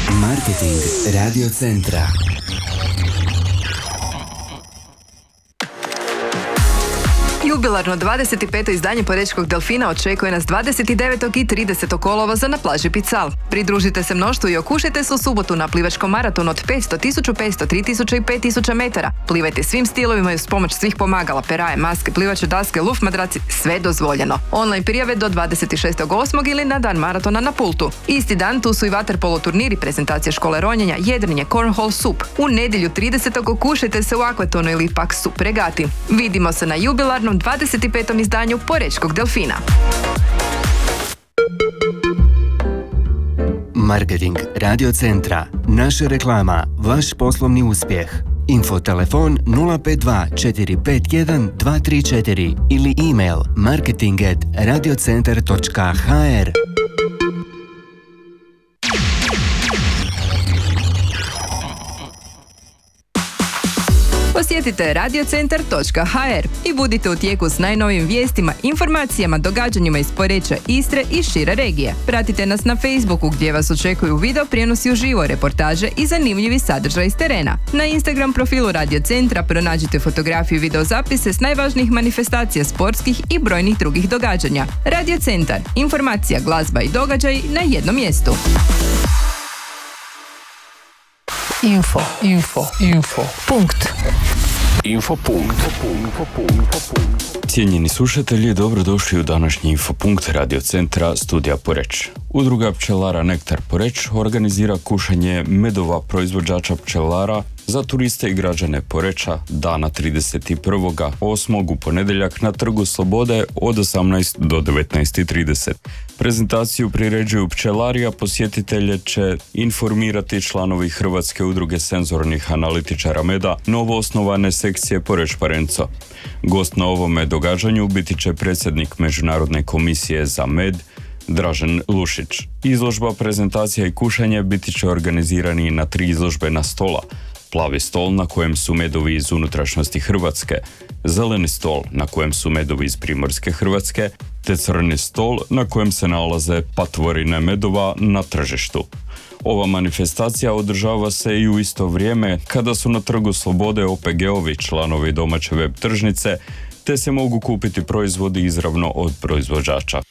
Marketing Radio Centra. Jubilarno 25. izdanje Porečkog delfina očekuje nas 29. i 30. kolovoza na plaži Pical. Pridružite se mnoštvu i okušajte se u subotu na plivačkom maratonu od 500, 1500, 3000 i 5000 metara. Plivajte svim stilovima i uz pomoć svih pomagala, peraje, maske, plivače daske, luft madraci, sve dozvoljeno. Online prijave do 26.8. ili na dan maratona na Pultu. Isti dan tu su i vaterpolo turniri, prezentacije škole ronjenja, jedrenje, cornhole, sup. U nedjelju 30. okušajte se u akvatonu ili pak sup regati. Vidimo se na jubilarnom 25. izdanju Porečkog delfina. Marketing Radio Centra. Naša reklama, vaš poslovni uspjeh. Infotelefon 052 451 234 ili email marketing@radiocentar.hr. Posjetite radiocentar.hr i budite u tijeku s najnovijim vijestima, informacijama, događanjima iz Poreča, Istre i šire regije. Pratite nas na Facebooku gdje vas očekuju video prijenosi uživo, reportaže i zanimljivi sadržaj iz terena. Na Instagram profilu Radio Centra pronađite fotografiju i videozapise s najvažnijih manifestacija sportskih i brojnih drugih događanja. Radio Centar. Informacija, glazba i događaj na jednom mjestu. Cijenjeni slušatelji, dobrodošli u današnji Infopunkt Radio Centra studija Poreč. Udruga pčelara Nektar Poreč organizira kušanje medova proizvođača pčelara za turiste i građane Poreča dana 31.8. u ponedjeljak na Trgu Slobode od 18 do 19.30. Prezentaciju priređuju pčelari, a posjetitelje će informirati članovi Hrvatske udruge senzornih analitičara meda novoosnovane sekcije Poreč Parenco. Gost na ovome događanju biti će predsjednik Međunarodne komisije za med Dražen Lušić. Izložba, prezentacija i kušanje biti će organizirani na 3 izložbena stola. Plavi stol na kojem su medovi iz unutrašnjosti Hrvatske, zeleni stol na kojem su medovi iz Primorske Hrvatske, te crni stol na kojem se nalaze patvorine medova na tržištu. Ova manifestacija održava se i u isto vrijeme kada su na Trgu Slobode OPG-ovi članovi domaće web tržnice, te se mogu kupiti proizvodi izravno od proizvođača.